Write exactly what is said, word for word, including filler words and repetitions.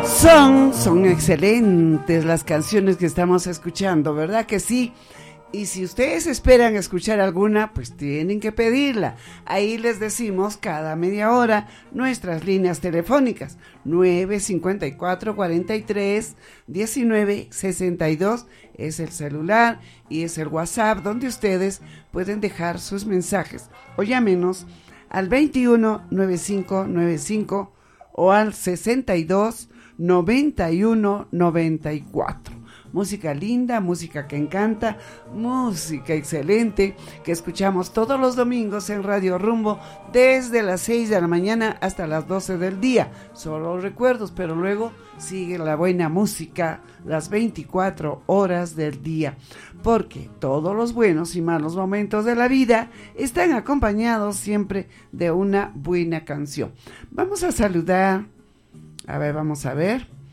Son, son excelentes las canciones que estamos escuchando, ¿verdad que sí? Y si ustedes esperan escuchar alguna, pues tienen que pedirla. Ahí les decimos cada media hora nuestras líneas telefónicas. nueve cinco cuatro, cuatro tres, uno nueve seis dos es el celular y es el WhatsApp donde ustedes pueden dejar sus mensajes. O llámenos al veintiuno, noventa y cinco noventa y cinco o al sesenta y dos, noventa y uno, noventa y cuatro. Música linda, música que encanta, música excelente que escuchamos todos los domingos en Radio Rumbo desde las seis de la mañana hasta las doce del día. Solo recuerdos, pero luego sigue la buena música las veinticuatro horas del día, porque todos los buenos y malos momentos de la vida están acompañados siempre de una buena canción. Vamos a saludar, a ver, vamos a ver.